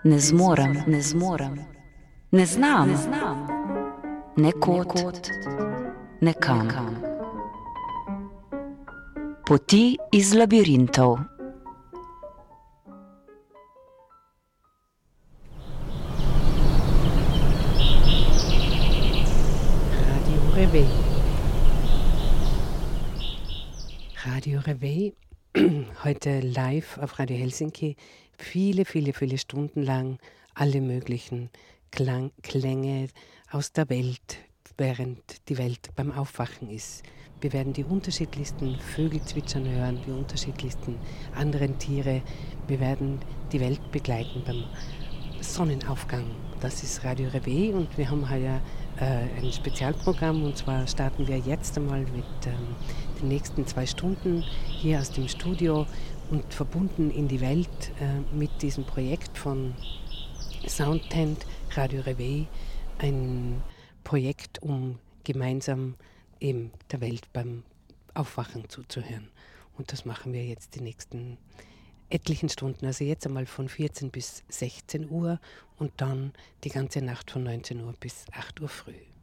ne zmorem, ne znam, ne kod, ne kam. Poti iz labirintov. Radio Reveil, heute live auf Radio Helsinki, viele Stunden lang alle möglichen Klänge aus der Welt, während die Welt beim Aufwachen ist. Wir werden die unterschiedlichsten Vögel zwitschern hören, die unterschiedlichsten anderen Tiere. Wir werden die Welt begleiten beim Sonnenaufgang. Das ist Radio Reveil und wir haben heute ein Spezialprogramm, und zwar starten wir jetzt einmal mit den nächsten 2 Stunden hier aus dem Studio und verbunden in die Welt mit diesem Projekt von Soundtent Radio Reveil, ein Projekt, um gemeinsam eben der Welt beim Aufwachen zuzuhören. Und das machen wir jetzt die nächsten etlichen Stunden, also jetzt einmal von 14 bis 16 Uhr und dann die ganze Nacht von 19 Uhr bis 8 Uhr früh.